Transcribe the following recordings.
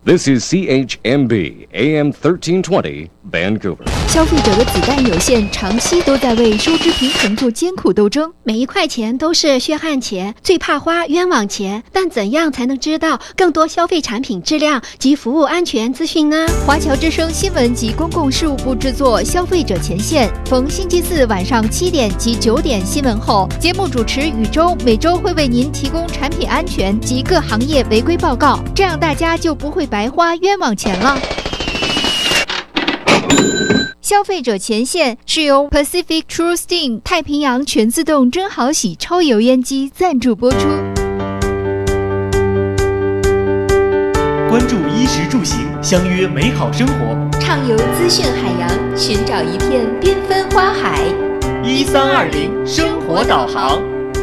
This is CHMB AM 1320 Vancouver。 消费者的子弹有限，长期都在为收支平衡做艰苦斗争。 每一块钱都是血汗钱，最怕花冤枉钱。但怎样才能知道更多消费产品质量及服务安全资讯呢？ 华侨之声新闻及公共事务部制作《消费者前线》，逢星期四晚上7点及9点新闻后，节目主持宇宙每周会为您提供产品安全及各行业违规报告，这样大家就不会白花冤枉钱了。消费者前线是由 Pacific True Steam 太平洋全自动真好洗抽油烟机赞助播出。 关注衣食住行，相约美好生活， 畅游资讯海洋，寻找一片缤纷花海。 1320生活导航。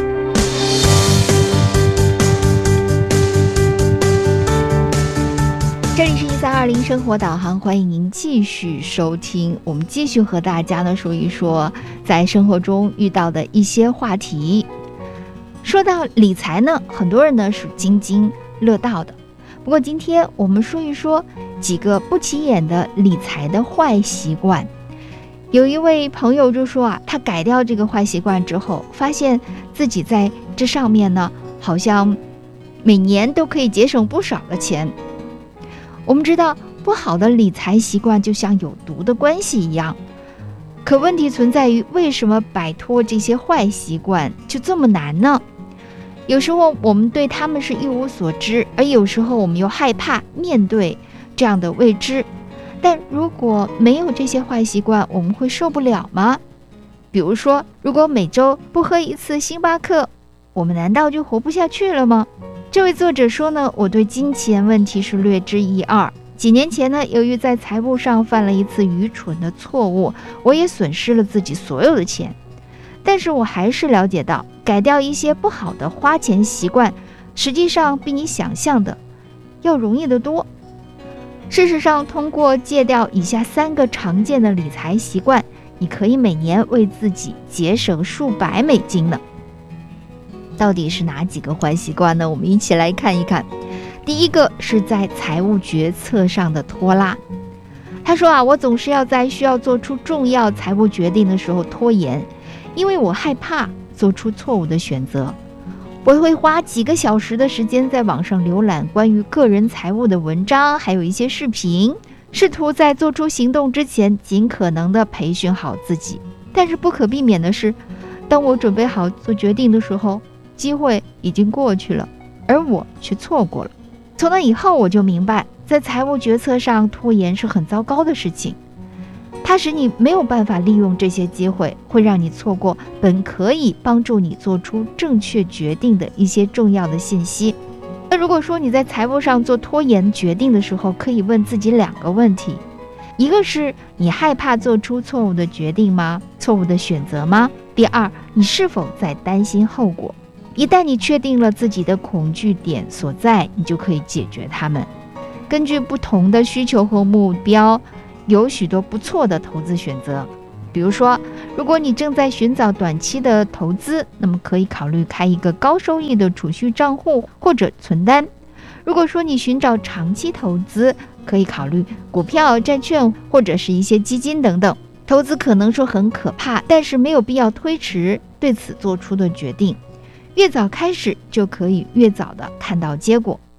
这里是1320生活导航，欢迎您继续收听。我们继续和大家呢说一说在生活中遇到的一些话题。说到理财呢，很多人呢是津津乐道的。不过今天我们说一说几个不起眼的理财的坏习惯。有一位朋友就说他改掉这个坏习惯之后，发现自己在这上面呢好像每年都可以节省不少的钱。我们知道不好的理财习惯就像有毒的关系一样，可问题存在于为什么摆脱这些坏习惯就这么难呢？有时候我们对他们是一无所知，而有时候我们又害怕面对这样的未知。但如果没有这些坏习惯，我们会受不了吗？比如说，如果每周不喝一次星巴克，我们难道就活不下去了吗？这位作者说呢，我对金钱问题是略知一二。几年前呢，由于在财务上犯了一次愚蠢的错误，我也损失了自己所有的钱。但是我还是了解到，改掉一些不好的花钱习惯，实际上比你想象的要容易得多。事实上，通过戒掉以下3个常见的理财习惯，你可以每年为自己节省数百美金呢。到底是哪几个坏习惯呢？我们一起来看一看。第一个是在财务决策上的拖拉。他说我总是要在需要做出重要财务决定的时候拖延，因为我害怕做出错误的选择。我会花几个小时的时间在网上浏览关于个人财务的文章，还有一些视频，试图在做出行动之前尽可能的培训好自己。但是不可避免的是，当我准备好做决定的时候，机会已经过去了，而我却错过了。从那以后我就明白，在财务决策上拖延是很糟糕的事情，它使你没有办法利用这些机会，会让你错过本可以帮助你做出正确决定的一些重要的信息。那如果说你在财务上做拖延决定的时候，可以问自己2个问题。一个是你害怕做出错误的决定吗？错误的选择吗？第二，你是否在担心后果？一旦你确定了自己的恐惧点所在，你就可以解决它们。根据不同的需求和目标，有许多不错的投资选择。比如说，如果你正在寻找短期的投资，那么可以考虑开一个高收益的储蓄账户或者存单。如果说你寻找长期投资，可以考虑股票、债券或者是一些基金等等。投资可能说很可怕，但是没有必要推迟对此做出的决定。越早开始，就可以越早的看到结果。